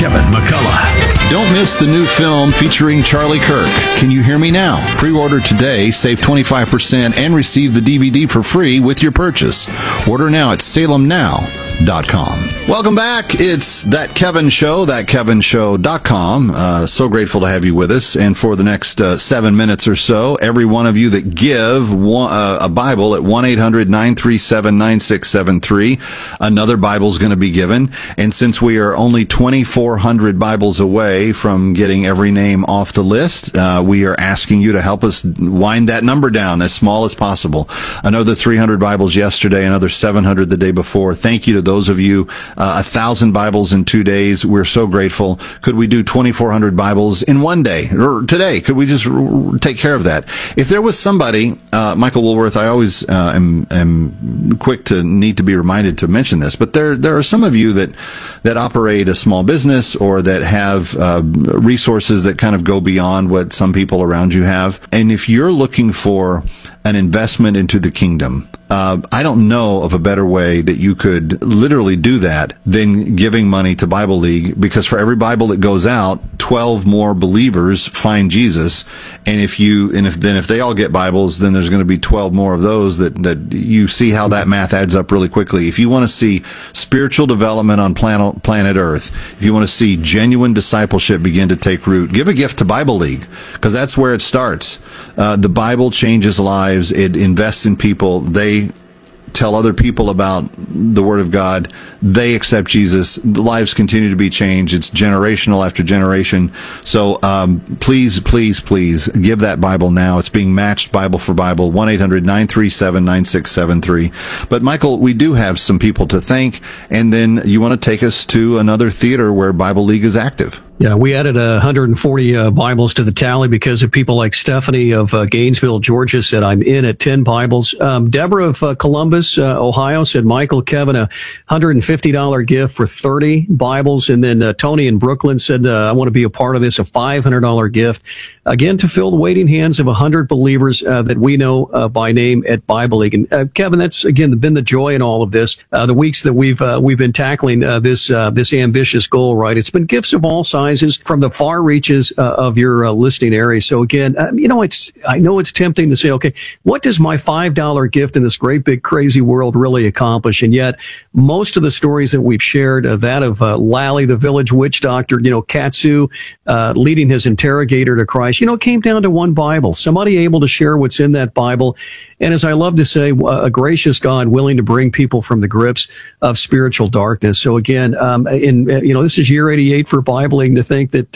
Kevin McCullough. Don't miss the new film featuring Charlie Kirk. Can You Hear Me Now? Pre-order today, save 25%, and receive the DVD for free with your purchase. Order now at salemnow.com. Welcome back. It's That Kevin Show, thatkevinshow.com. So grateful to have you with us. And for the next 7 minutes or so, every one of you that give a Bible at 1-800-937-9673, another Bible's going to be given. And since we are only 2,400 Bibles away from getting every name off the list, we are asking you to help us wind that number down as small as possible. Another 300 Bibles yesterday, another 700 the day before. Thank you to those of you, 1,000 Bibles in 2 days. We're so grateful. Could we do 2,400 Bibles in one day or today? Could we just take care of that? If there was somebody, Michael Woolworth, I always am quick to need to be reminded to mention this, but there are some of you that operate a small business or that have resources that kind of go beyond what some people around you have. And if you're looking for an investment into the kingdom, I don't know of a better way that you could literally do that than giving money to Bible League, because for every Bible that goes out, 12 more believers find Jesus. And if they all get Bibles, then there's going to be 12 more of those that you see how that math adds up really quickly. If you want to see spiritual development on planet Earth, if you want to see genuine discipleship begin to take root, give a gift to Bible League, because that's where it starts. The Bible changes lives. It invests in people. They tell other people about the Word of God. They accept Jesus. Lives continue to be changed. It's generational after generation. So please give that Bible now. It's being matched Bible for Bible, 1-800-937-9673. But Michael, we do have some people to thank, and then you want to take us to another theater where Bible League is active. Yeah, we added 140 Bibles to the tally because of people like Stephanie of Gainesville, Georgia, said, I'm in at 10 Bibles. Deborah of Columbus, Ohio, said, Michael, Kevin, a $150 gift for 30 Bibles. And then Tony in Brooklyn said, I want to be a part of this, a $500 gift. Again, to fill the waiting hands of 100 believers that we know by name at Bible League. And Kevin, that's, again, been the joy in all of this. The weeks that we've been tackling this ambitious goal, right? It's been gifts of all sizes from the far reaches of your listening area. So again, I know it's tempting to say, okay, what does my $5 gift in this great big crazy world really accomplish? And yet, most of the stories that we've shared, that of Lally, the village witch doctor, Katsu leading his interrogator to Christ, came down to one Bible. Somebody able to share what's in that Bible. And as I love to say, a gracious God willing to bring people from the grips of spiritual darkness. So again, this is year 88 for Bible League. To think that,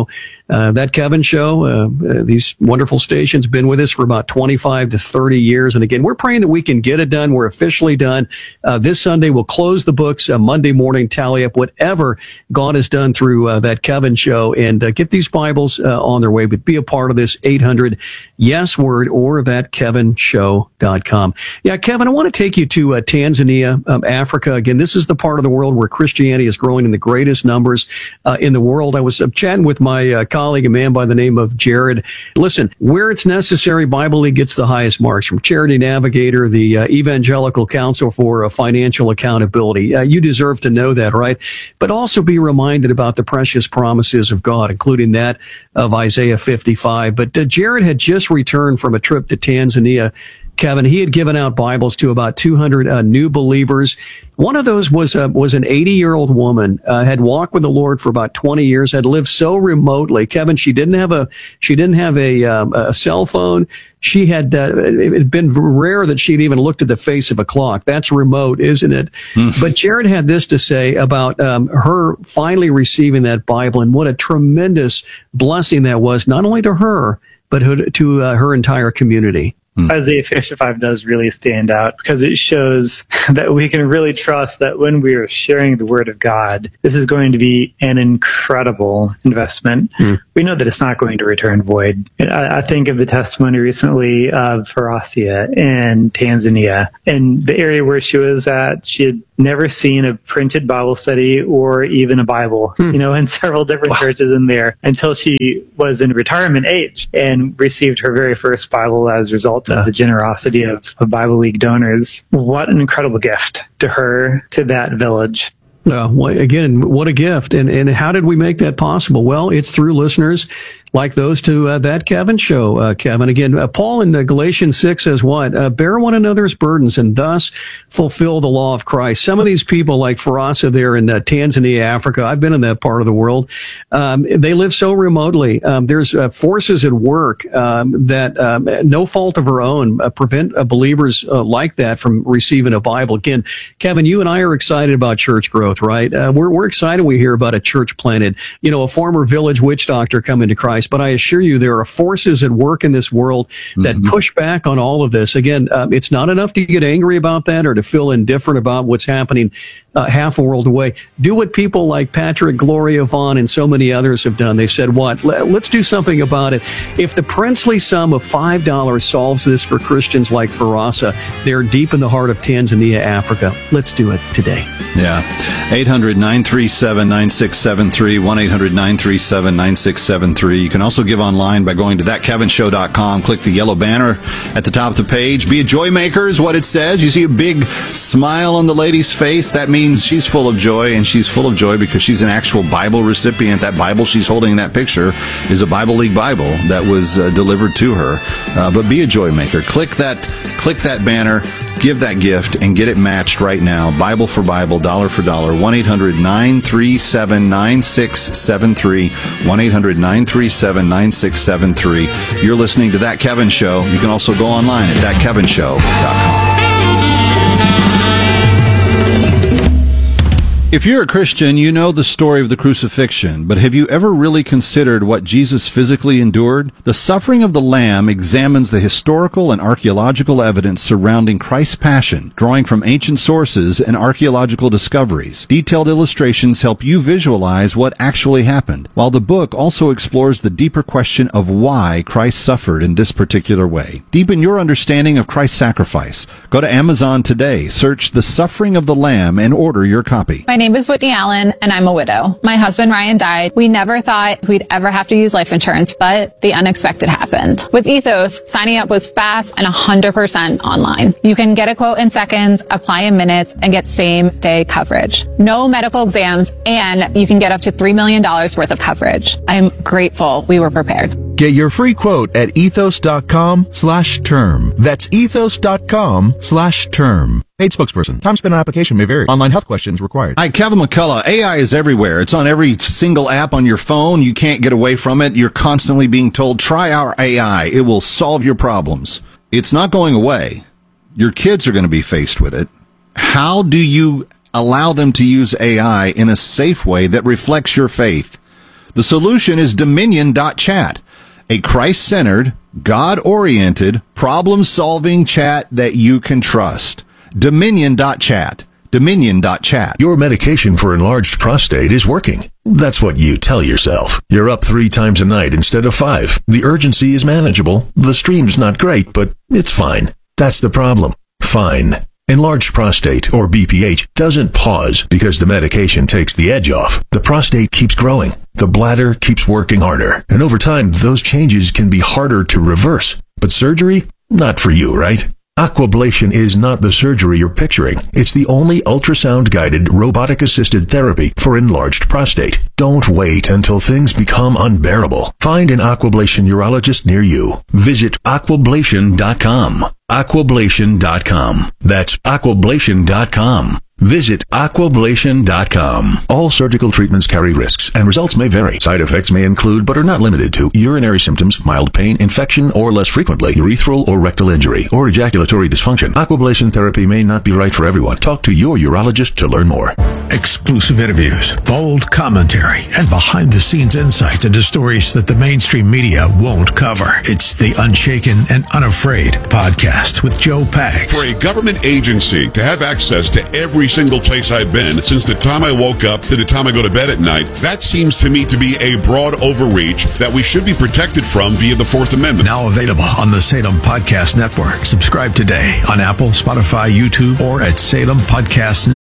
that Kevin Show, these wonderful stations, been with us for about 25 to 30 years. And again, we're praying that we can get it done. We're officially done. This Sunday, we'll close the books. Monday morning, tally up whatever God has done through that Kevin Show and get these Bibles on their way. But be a part of this 800 Yes Word or thatkevinshow.com. Yeah, Kevin, I want to take you to Tanzania, Africa. Again, this is the part of the world where Christianity is growing in the greatest numbers in the world. I was chatting with my colleague, a man by the name of Jared. Listen, where it's necessary, Bible League gets the highest marks, from Charity Navigator, the Evangelical Council for Financial Accountability. You deserve to know that, right? But also be reminded about the precious promises of God, including that of Isaiah 55. But Jared had just returned from a trip to Tanzania. Kevin, he had given out Bibles to about 200 new believers. One of those was an 80-year-old woman, had walked with the Lord for about 20 years, had lived so remotely. Kevin, she didn't have a cell phone. She had, it had been rare that she'd even looked at the face of a clock. That's remote, isn't it? But Jared had this to say about her finally receiving that Bible, and what a tremendous blessing that was, not only to her, but to her entire community. Isaiah 55 does really stand out because it shows that we can really trust that when we are sharing the Word of God, this is going to be an incredible investment. We know that it's not going to return void. I think of the testimony recently of Farasia in Tanzania, and the area where she was at, she had never seen a printed Bible study or even a Bible, in several different churches in there until she was in retirement age and received her very first Bible as a result of the generosity of Bible League donors. What an incredible gift to her, to that village. Again, what a gift. And how did we make that possible? Well, it's through listeners like those to that Kevin show, Kevin. Again, Paul in Galatians 6 says what? Bear one another's burdens and thus fulfill the law of Christ. Some of these people like Farasa there in Tanzania, Africa, I've been in that part of the world. They live so remotely. There's forces at work that no fault of our own prevent believers like that from receiving a Bible. Again, Kevin, you and I are excited about church growth, right? We're excited we hear about a church planted, a former village witch doctor coming to Christ. But I assure you, there are forces at work in this world that push back on all of this. Again, it's not enough to get angry about that or to feel indifferent about what's happening half a world away. Do what people like Patrick, Gloria Vaughn, and so many others have done. They've said, let's do something about it. If the princely sum of $5 solves this for Christians like Farasa, they're deep in the heart of Tanzania, Africa. Let's do it today. Yeah. 800-937-9673, 1-800-937-9673. You can also give online by going to thatkevinshow.com. Click the yellow banner at the top of the page. Be a joy maker is what it says. You see a big smile on the lady's face. That means she's full of joy, and she's full of joy because she's an actual Bible recipient. That Bible she's holding in that picture is a Bible League Bible that was delivered to her. But be a joy maker. Click that banner. Give that gift and get it matched right now. Bible for Bible, dollar for dollar. 1-800-937-9673. 1-800-937-9673. You're listening to That Kevin Show. You can also go online at thatkevinshow.com. If you're a Christian, you know the story of the crucifixion, but have you ever really considered what Jesus physically endured? The Suffering of the Lamb examines the historical and archaeological evidence surrounding Christ's passion, drawing from ancient sources and archaeological discoveries. Detailed illustrations help you visualize what actually happened, while the book also explores the deeper question of why Christ suffered in this particular way. Deepen your understanding of Christ's sacrifice. Go to Amazon today, search The Suffering of the Lamb, and order your copy. My name is Whitney Allen, and I'm a widow. My husband, Ryan, died. We never thought we'd ever have to use life insurance, but the unexpected happened. With Ethos, signing up was fast and 100% online. You can get a quote in seconds, apply in minutes, and get same-day coverage. No medical exams, and you can get up to $3 million worth of coverage. I'm grateful we were prepared. Get your free quote at ethos.com/term. That's ethos.com/term. Paid spokesperson. Time spent on application may vary. Online health questions required. Hi, Kevin McCullough. AI is everywhere. It's on every single app on your phone. You can't get away from it. You're constantly being told, try our AI. It will solve your problems. It's not going away. Your kids are going to be faced with it. How do you allow them to use AI in a safe way that reflects your faith? The solution is Dominion.chat. A Christ-centered, God-oriented, problem-solving chat that you can trust. Dominion.chat. Dominion.chat. Your medication for enlarged prostate is working. That's what you tell yourself. You're up 3 times a night instead of 5. The urgency is manageable. The stream's not great, but it's fine. That's the problem. Fine. Enlarged prostate, or BPH, doesn't pause because the medication takes the edge off. The prostate keeps growing. The bladder keeps working harder. And over time, those changes can be harder to reverse. But surgery? Not for you, right? Aquablation is not the surgery you're picturing. It's the only ultrasound-guided, robotic-assisted therapy for enlarged prostate. Don't wait until things become unbearable. Find an Aquablation urologist near you. Visit aquablation.com. Aquablation.com. That's aquablation.com. Visit aquablation.com. All surgical treatments carry risks, and results may vary. Side effects may include, but are not limited to, urinary symptoms, mild pain, infection, or less frequently, urethral or rectal injury, or ejaculatory dysfunction. Aquablation therapy may not be right for everyone. Talk to your urologist to learn more. Exclusive interviews, bold commentary, and behind-the-scenes insights into stories that the mainstream media won't cover. It's the Unshaken and Unafraid podcast with Joe Pags. For a government agency to have access to every single place I've been since the time I woke up to the time I go to bed at night, that seems to me to be a broad overreach that we should be protected from via the Fourth Amendment. Now available on the Salem Podcast Network. Subscribe today on Apple, Spotify, YouTube, or at Salem Podcast.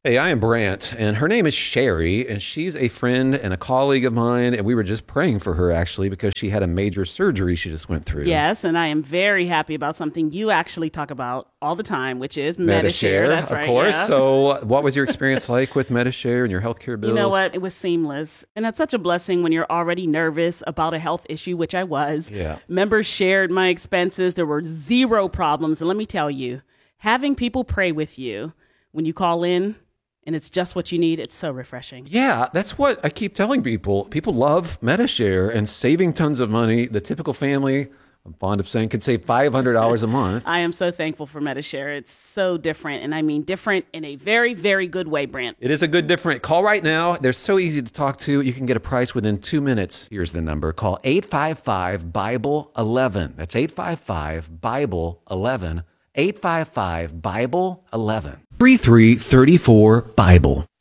Hey, I am Brant, and her name is Sherry, and she's a friend and a colleague of mine, and we were just praying for her, actually, because she had a major surgery she just went through. Yes, and I am very happy about something you actually talk about all the time, which is Medi-Share. That's right, of course. yeah. So what was your experience like with Medi-Share and your healthcare bills? You know what? It was seamless. And that's such a blessing when you're already nervous about a health issue, which I was. Yeah. Members shared my expenses. There were zero problems. And let me tell you, having people pray with you when you call in, and it's just what you need, it's so refreshing. Yeah, that's what I keep telling people. People love Medi-Share and saving tons of money. The typical family, I'm fond of saying, could save $500 a month. I am so thankful for Medi-Share. It's so different, and I mean different in a very, very good way, Brant. It is a good different. Call right now. They're so easy to talk to. You can get a price within 2 minutes. Here's the number. Call 855-BIBLE-11. That's 855-BIBLE-11. 855-BIBLE-11. 3334-BIBLE.